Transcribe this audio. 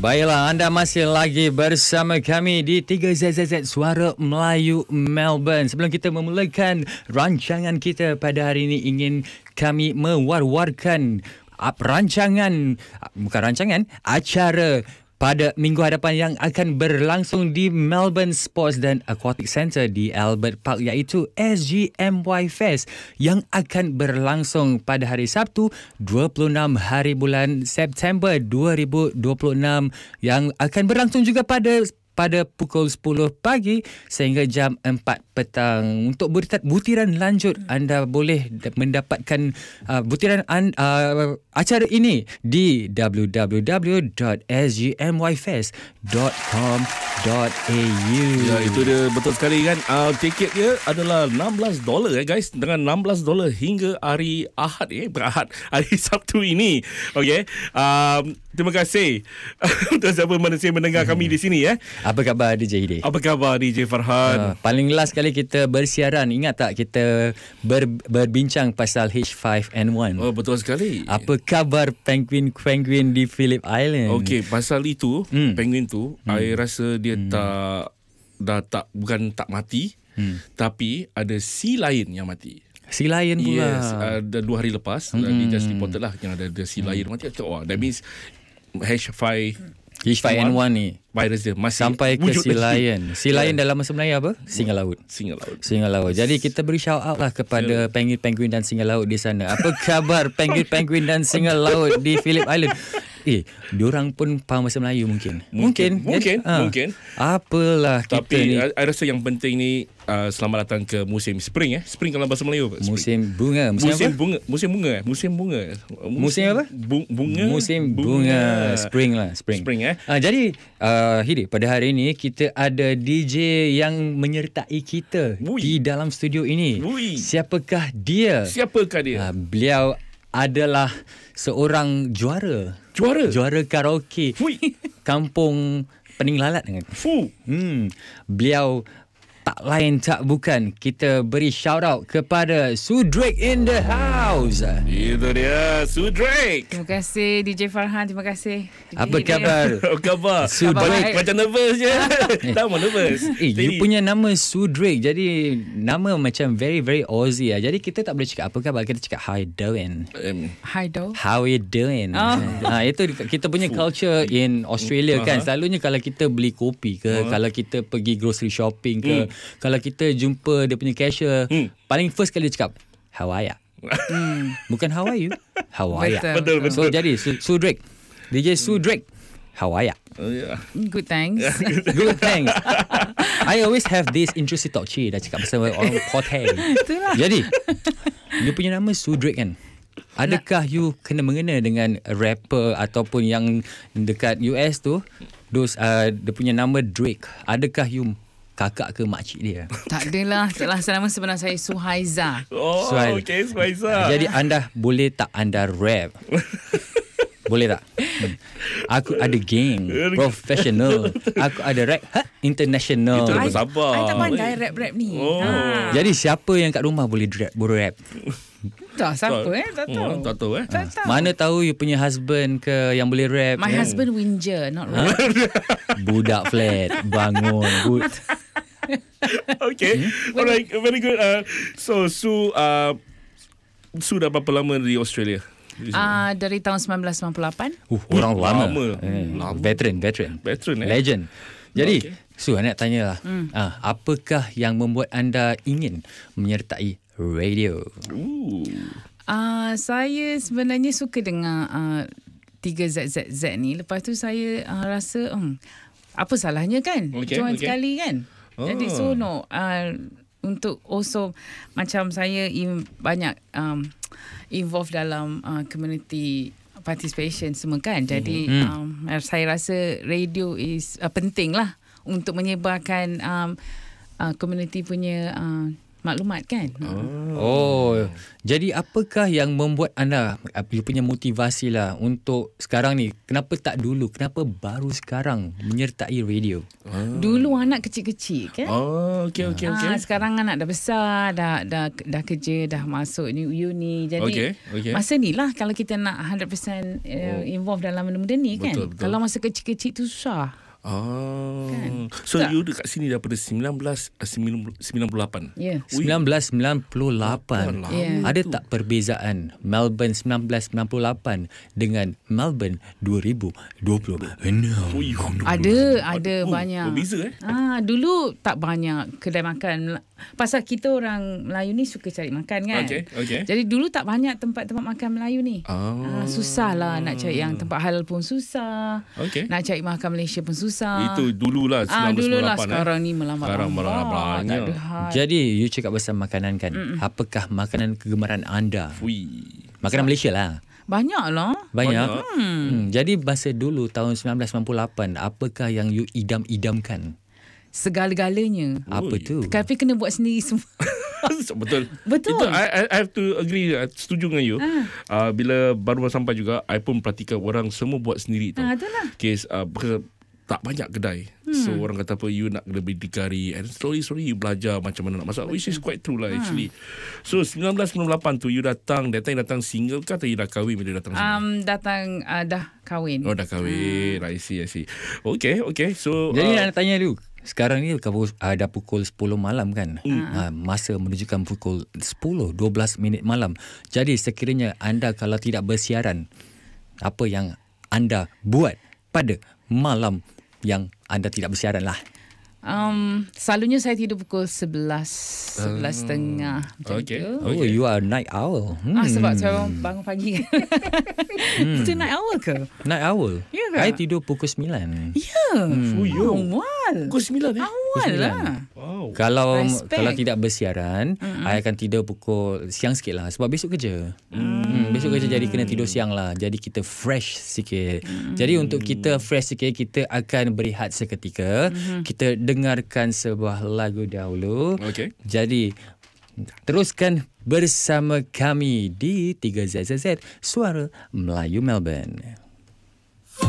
Baiklah, anda masih lagi bersama kami di 3ZZZ Suara Melayu Melbourne. Sebelum kita memulakan rancangan kita pada hari ini, ingin kami mewar-warkan acara pada minggu hadapan yang akan berlangsung di Melbourne Sports dan Aquatic Centre di Albert Park, iaitu SGMY Fest yang akan berlangsung pada hari Sabtu 26 hari bulan September 2026 yang akan berlangsung juga pada pukul 10 pagi sehingga jam 4 petang. Untuk butiran lanjut, anda boleh mendapatkan butiran acara ini di www.sgmyfest.com.au. Ya, itu dia, betul sekali kan. Tiket dia adalah $16 guys, dengan $16 hingga hari Ahad hari Sabtu ini. Okey. Terima kasih untuk siapa manusia mendengar kami di sini ya. Apa khabar DJ Hidi? Apa khabar DJ Farhan? Paling last kali kita bersiaran, ingat tak kita berbincang pasal H5N1? Oh, betul sekali. Apa khabar penguin di Phillip Island? Okey, pasal itu penguin tu, I rasa dia bukan tak mati, tapi ada sea lion yang mati. Sea lion pula. Yes, 2 hari lepas dia just reported lah yang ada sea lion mati. That means H5N1 ni virus dia masih sampai ke Sea Lion. Sea Lion dalam bahasa Melayu apa? Singa laut. Singa laut. Jadi kita beri shout out lah kepada penguin-penguin dan singa laut di sana. Apa khabar penguin-penguin dan singa laut di Phillip Island? Diorang pun faham bahasa Melayu mungkin. Mungkin. Apalah kita tapi ni. I rasa yang penting ni, selamat datang ke musim spring. Spring kalau bahasa Melayu apa? Musim bunga. Musim bunga. Musim apa? Bunga. Musim bunga. Spring lah. Spring. Jadi Hidi, pada hari ini kita ada DJ yang menyertai kita di dalam studio ini. Siapakah dia? Beliau adalah seorang juara karaoke Kampung Pening Lalat kan? Beliau tak lain tak bukan, kita beri shout out kepada Sue Drake in the house. Itu dia, Sue Drake. Terima kasih DJ Farhan, terima kasih. Apa khabar? Khabar Sue Drake. Macam nervous je. Tak mau nervous. You punya nama Sue Drake, jadi nama macam very very Aussie lah. Jadi kita tak boleh cakap apa khabar, kita cakap how you doing. How you doing. Itu kita punya culture in Australia kan. Selalunya kalau kita beli kopi ke, kalau kita pergi grocery shopping ke, kalau kita jumpa dia punya cashier, paling first kali dia cakap how are you? Bukan how are you, how are you? Betul. So jadi Sue Drake, DJ Sue Drake, how are you? Good thanks. Good thanks. I always have this intrusive talk. Dah cakap pasal orang hotel. Itulah. Jadi you punya nama Sue Drake kan? Adakah you kena mengena dengan rapper ataupun yang dekat US tu, dia punya nama Drake? Adakah you kakak ke makcik dia? Tak adalah. Nama sebenar saya Suhaiza. Okay, Suhaiza. Jadi anda boleh tak anda rap? Boleh tak? Aku ada geng professional. Aku ada rap international. Itu sabar. I tak pandai rap ni. Jadi siapa yang kat rumah boleh rap? Tak, siapa tak tahu. Tak tahu Tak tahu. Mana tahu you punya husband ke yang boleh rap? My husband Winjer, not rap. Budak flat bangun. Okay. Alright, very good. So Sue dah berapa lama di Australia? Dari tahun 1998. Orang lama. Veteran. Legend. Jadi Sue, nak tanya lah, apakah yang membuat anda ingin menyertai radio? Saya sebenarnya suka dengar 3ZZZ ni. Lepas tu saya rasa apa salahnya kan? Join sekali kan? Jadi untuk also macam saya banyak involve dalam community participation semua kan. Jadi saya rasa radio is penting lah untuk menyebarkan community punya maklumat kan. Jadi apakah yang membuat anda, you punya motivasi lah untuk sekarang ni, kenapa tak dulu, kenapa baru sekarang menyertai radio? Dulu anak kecil-kecil kan. Okay. Sekarang anak dah besar, dah kerja, dah masuk uni. Jadi masa ni lah kalau kita nak 100% involve dalam benda-benda ni kan. Betul. Kalau masa kecil-kecil tu susah. Kan? So you dekat sini daripada 1998. Ya. 1998. Yeah. Ada tak perbezaan Melbourne 1998 dengan Melbourne 2026? Ada banyak. Berbeza Dulu tak banyak kedai makan. Pasal kita orang Melayu ni suka cari makan kan. Okay. Jadi dulu tak banyak tempat-tempat makan Melayu ni. Susah lah nak cari yang tempat halal pun susah. Nak cari makan Malaysia pun susah. Itu dululah 1998. Dululah. Sekarang ni melambat. Jadi you cakap pasal makanan kan. Apakah makanan kegemaran anda? Makanan Malaysia lah. Banyak lah. Banyak. Jadi masa dulu tahun 1998, apakah yang you idam-idamkan? Segala-galanya. Apa tu? Tapi kena buat sendiri semua. Betul. Betul. Itu, I have to agree, setuju dengan you. Bila baru sampai juga, I pun perhatikan orang semua buat sendiri tau. Itulah. Tak banyak kedai. So orang kata apa, you nak kena berdikari, and slowly you belajar macam mana nak masak. Which is quite true lah actually. So 1998 tu you datang single ke atau you dah kahwin bila datang sini? Dah kahwin. Dah kahwin. I see. Okay. So jadi nak tanya dulu, sekarang ni dah pukul 10 malam kan. Masa menunjukkan pukul 10:12 minit malam. Jadi sekiranya anda kalau tidak bersiaran, apa yang anda buat pada malam yang anda tidak bersiaran lah? Selalunya saya tidur pukul 11:30 macam tu. You are night owl. Sebab saya bangun pagi kan. Itu night owl ke? Night owl. Ya ke? I tidur pukul 9. Ya. Awal. Pukul 9 Awal lah. Wow. Kalau tidak bersiaran, I akan tidur pukul siang sikit lah sebab besok kerja. Besok kerja jadi kena tidur siang lah. Jadi kita fresh sikit. Jadi untuk kita fresh sikit, kita akan berehat seketika. Kita dengarkan sebuah lagu dahulu. Jadi teruskan bersama kami di 3ZZZ Suara Melayu Melbourne.